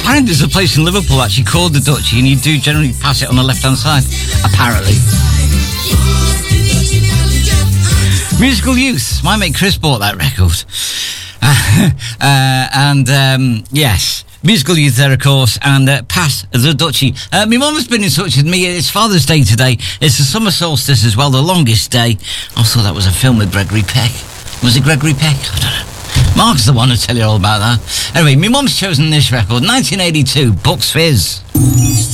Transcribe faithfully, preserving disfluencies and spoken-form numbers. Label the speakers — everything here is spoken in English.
Speaker 1: Apparently there's a place in Liverpool actually called the Duchy, and you do generally pass it on the left-hand side, apparently. Musical Youth. My mate Chris bought that record. Uh, uh, and, um, yes... Musical Youth there, of course, and uh, Pass the Duchy. Uh, my mum has been in touch with me. It's Father's Day today. It's the summer solstice as well, the longest day. I thought that was a film with Gregory Peck. Was it Gregory Peck? I don't know. Mark's the one to tell you all about that. Anyway, my mum's chosen this record, nineteen eighty-two, Bucks Fizz.